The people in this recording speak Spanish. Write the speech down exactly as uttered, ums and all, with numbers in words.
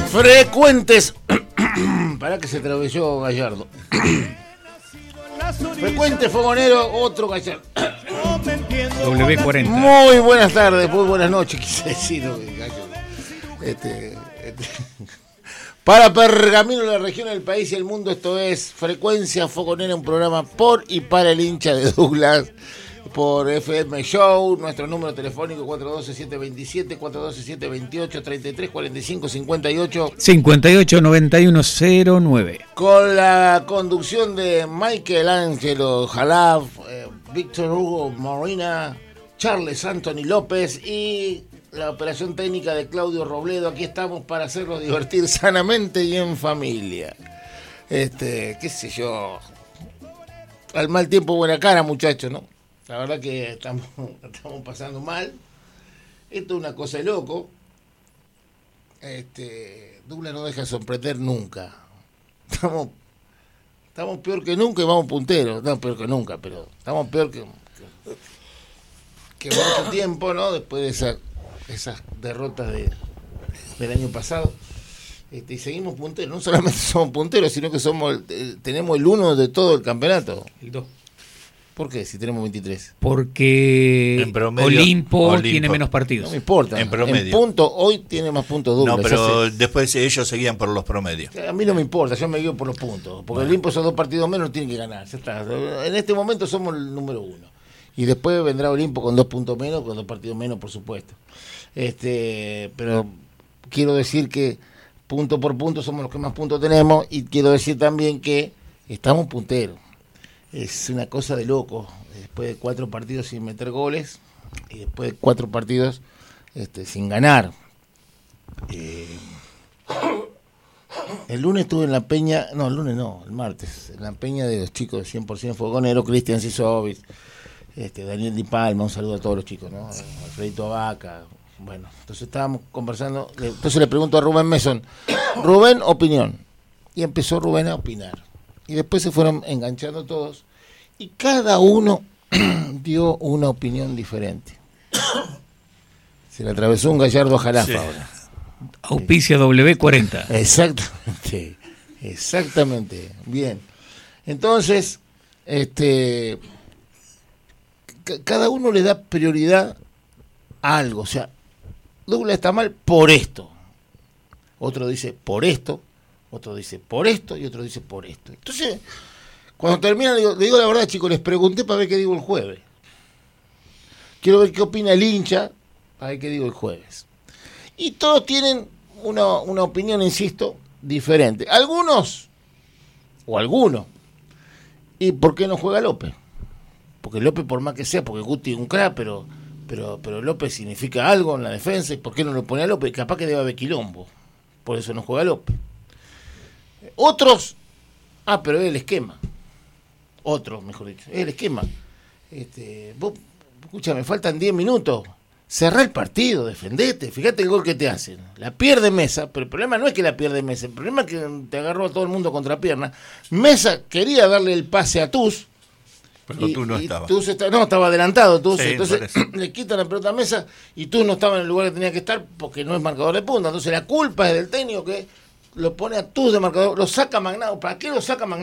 Frecuentes. Para que se atravesó Gallardo. Frecuente fogonero, otro Gallardo. doble cuarenta. Muy buenas tardes, muy buenas noches, quise decir. Este, este. Para Pergamino, la región, el país y el mundo, esto es Frecuencia Fogonera, un programa por y para el hincha de Douglas, por F M Show, nuestro número telefónico cuatro uno dos, siete dos siete, cuatro uno dos, siete dos ocho, treinta y tres, cuarenta y cinco, cincuenta y ocho. cincuenta y ocho, noventa y uno, cero nueve. Con la conducción de Michael Angelo Jalaf, eh, Víctor Hugo Morina, Charles Anthony López y la operación técnica de Claudio Robledo. Aquí estamos para hacerlos divertir sanamente y en familia. Este, qué sé yo. Al mal tiempo buena cara, muchachos, ¿no? La verdad que estamos, estamos pasando mal. Esto es una cosa de loco. Este, Douglas no deja de sorprender nunca. Estamos, estamos peor que nunca y vamos punteros. No, peor que nunca, pero estamos peor que, que, que mucho tiempo, ¿no? Después de esa, esas derrotas de, del año pasado. Este, y seguimos punteros. No solamente somos punteros, sino que somos eh, tenemos el uno de todo el campeonato. El dos. ¿Por qué? Si tenemos veintitrés. Porque en promedio, Olimpo, Olimpo tiene menos partidos. No me importa. En promedio. En punto, hoy tiene más puntos Douglas. No, pero después ellos seguían por los promedios. A mí no me importa, yo me guío por los puntos. Porque el Olimpo esos dos partidos menos tienen que ganar. Ya está. En este momento somos el número uno. Y después vendrá Olimpo con dos puntos menos, con dos partidos menos, por supuesto. Este, pero quiero decir que punto por punto somos los que más puntos tenemos. Y quiero decir también que estamos punteros. Es una cosa de loco, después de cuatro partidos sin meter goles y después de cuatro partidos este, sin ganar. Eh, el lunes estuve en la peña, no, el lunes no, el martes, en la peña de los chicos de cien por ciento Fogonero, Cristian Sisovic, este, Daniel Di Palma, un saludo a todos los chicos, ¿no? Alfredito Abaca, bueno, entonces estábamos conversando, entonces le pregunto a Rubén Mesón, Rubén, opinión, y empezó Rubén a opinar. Y después se fueron enganchando todos y cada uno dio una opinión diferente. Se le atravesó un Gallardo Jalafa sí. Ahora. Auspicia doble cuarenta. Exactamente, exactamente. Bien. Entonces, este, c- cada uno le da prioridad a algo. O sea, Douglas está mal por esto. Otro dice por esto. Otro dice por esto y otro dice por esto. Entonces, cuando termina, le digo, le digo la verdad, chicos, les pregunté para ver qué digo el jueves. Quiero ver qué opina el hincha para ver qué digo el jueves. Y todos tienen una, una opinión, insisto, diferente. Algunos, o algunos, ¿y por qué no juega López? Porque López, por más que sea, porque Guti es un crack, pero, pero, pero López significa algo en la defensa. ¿Y por qué no lo pone a López? Capaz que debe haber quilombo. Por eso no juega López. Otros, ah, pero es el esquema. Otros, mejor dicho, es el esquema. Este, vos, escúchame, faltan diez minutos. Cerrá el partido, defendete. Fíjate el gol que te hacen. La pierde Mesa, pero el problema no es que la pierde Mesa. El problema es que te agarró a todo el mundo contra pierna. Mesa quería darle el pase a Tuz. Pero y, tú no y estabas. Tuz está, no, estaba adelantado Tuz. Sí, entonces le quitan la pelota a Mesa y Tuz no estaba en el lugar que tenía que estar porque no es marcador de punta. Entonces la culpa es del técnico que lo pone a Tuz de marcador, lo saca Magnado. ¿Para qué lo saca Magnado?